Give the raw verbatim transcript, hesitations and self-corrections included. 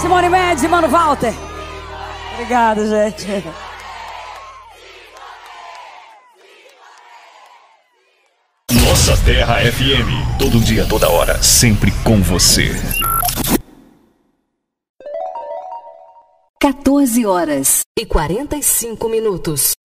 Simone Mendes e Mano Walter. Obrigado, gente. Nossa Terra F M. Todo dia, toda hora, sempre com você. quatorze horas e quarenta e cinco minutos.